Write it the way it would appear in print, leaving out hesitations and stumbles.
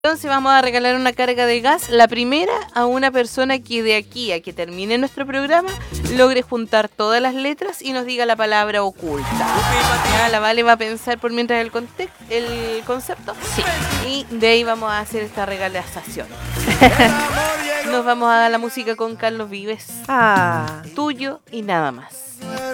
Entonces vamos a regalar una carga de gas, la primera a una persona que de aquí a que termine nuestro programa logre juntar todas las letras y nos diga la palabra oculta. Ya, la Vale va a pensar por mientras el concepto. Sí. Y de ahí vamos a hacer esta regalación. Nos vamos a dar la música con Carlos Vives. Ah. Tuyo y nada más.